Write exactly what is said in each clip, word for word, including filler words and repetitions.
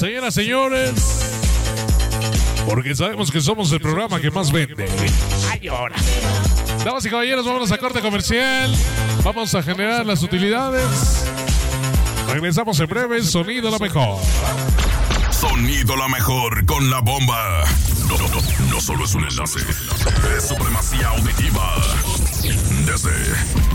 Señoras, señores, porque sabemos que somos el programa que más vende. Ay, ahora. Damas y caballeros, vámonos a corte comercial. Vamos a generar las utilidades. Regresamos en breve. Sonido la mejor. Sonido la mejor con la bomba. No, no, no, no solo es un enlace. Es supremacía auditiva. Desde...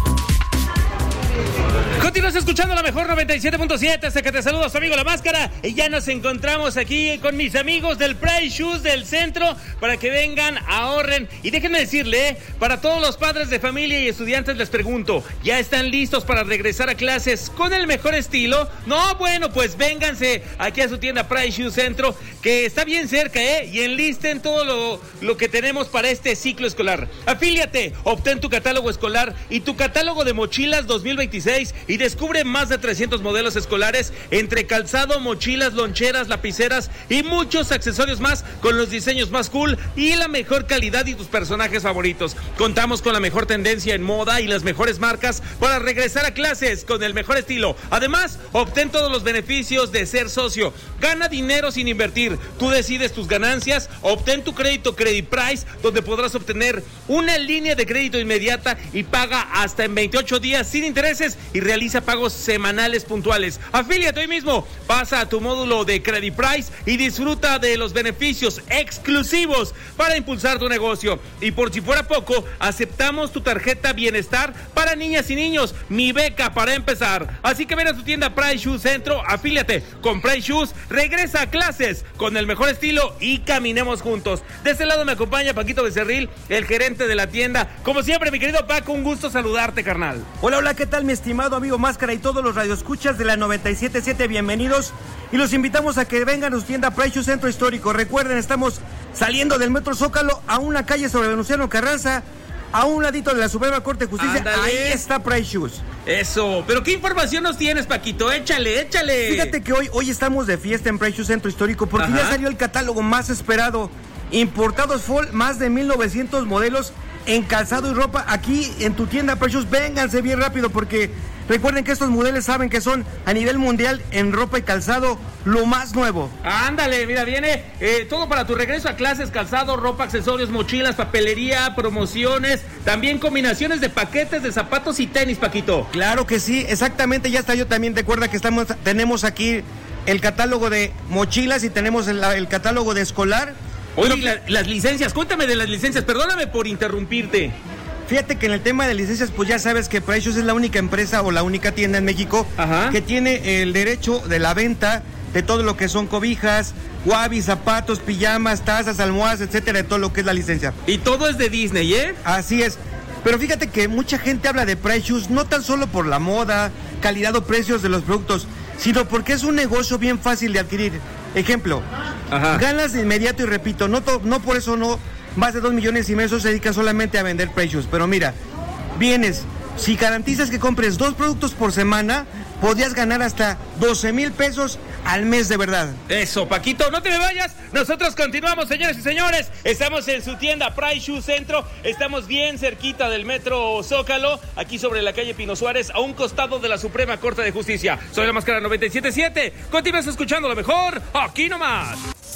Continúas escuchando la mejor noventa y siete punto siete, hasta que te saluda su amigo La Máscara. Y ya nos encontramos aquí con mis amigos del Price Shoes del centro para que vengan, ahorren. Y déjenme decirle, ¿eh? para todos los padres de familia y estudiantes les pregunto, ¿ya están listos para regresar a clases con el mejor estilo? No, bueno, pues vénganse aquí a su tienda Price Shoes Centro, que está bien cerca, ¿eh? Y enlisten todo lo, lo que tenemos para este ciclo escolar. Afíliate, obtén tu catálogo escolar y tu catálogo de mochilas dos mil veintiséis y descubre más de trescientos modelos escolares entre calzado, mochilas, loncheras, lapiceras y muchos accesorios más con los diseños más cool y la mejor calidad y tus personajes favoritos. Contamos con la mejor tendencia en moda y las mejores marcas para regresar a clases con el mejor estilo. Además, obtén todos los beneficios de ser socio. Gana dinero sin invertir. Tú decides tus ganancias. Obtén tu crédito Credit Price, donde podrás obtener una línea de crédito inmediata y paga hasta en veintiocho días sin intereses y realiza pagos semanales puntuales. Afíliate hoy mismo, pasa a tu módulo de Credit Price y disfruta de los beneficios exclusivos para impulsar tu negocio. Y por si fuera poco, aceptamos tu tarjeta Bienestar para niñas y niños, mi beca para empezar. Así que ven a tu tienda Price Shoes Centro, afíliate con Price Shoes, regresa a clases con el mejor estilo y caminemos juntos. De este lado me acompaña Paquito Becerril, el gerente de la tienda. Como siempre, mi querido Paco, un gusto saludarte, carnal. Hola, hola, ¿qué tal, mi estimado amigo Máscara y todos los radioescuchas de la noventa y siete punto siete? Bienvenidos y los invitamos a que vengan a su tienda Price Shoes Centro Histórico. Recuerden, estamos saliendo del Metro Zócalo a una calle sobre Venustiano Carranza, a un ladito de la Suprema Corte de Justicia. Ándale. Ahí está Price Shoes. Eso, pero ¿qué información nos tienes, Paquito? Échale, échale. Fíjate que hoy, hoy estamos de fiesta en Price Shoes Centro Histórico porque Ajá. ya salió el catálogo más esperado. Importados Fall, más de mil novecientos modelos en calzado y ropa aquí en tu tienda Price Shoes. Vénganse bien rápido porque recuerden que estos modelos saben que son a nivel mundial en ropa y calzado lo más nuevo. Ándale, mira, viene eh, todo para tu regreso a clases: calzado, ropa, accesorios, mochilas, papelería, promociones, también combinaciones de paquetes de zapatos y tenis, Paquito. Claro que sí, exactamente, ya está. Yo también recuerda que estamos, tenemos aquí el catálogo de mochilas y tenemos el, el catálogo de escolar. Oye, la, las licencias, cuéntame de las licencias, perdóname por interrumpirte. Fíjate que en el tema de licencias, pues ya sabes que Price Shoes es la única empresa o la única tienda en México Ajá. que tiene el derecho de la venta de todo lo que son cobijas, guabis, zapatos, pijamas, tazas, almohadas, etcétera, de todo lo que es la licencia. Y todo es de Disney, ¿eh? Así es. Pero fíjate que mucha gente habla de Price Shoes no tan solo por la moda, calidad o precios de los productos, sino porque es un negocio bien fácil de adquirir. Ejemplo, Ajá. ganas de inmediato y repito, no, to, no por eso no, más de dos millones y medio se dedica solamente a vender Price Shoes. Pero mira, vienes, si garantizas que compres dos productos por semana, podrías ganar hasta doce mil pesos al mes, de verdad. Eso, Paquito, no te me vayas. Nosotros continuamos, señores y señores. Estamos en su tienda Price Shoes Centro. Estamos bien cerquita del Metro Zócalo, aquí sobre la calle Pino Suárez, a un costado de la Suprema Corte de Justicia. Soy La Máscara noventa y siete punto siete. Continúas escuchando lo mejor, aquí nomás.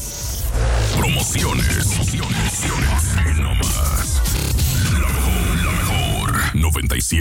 Promociones. Promociones. No más. La mejor, la mejor. noventa y siete.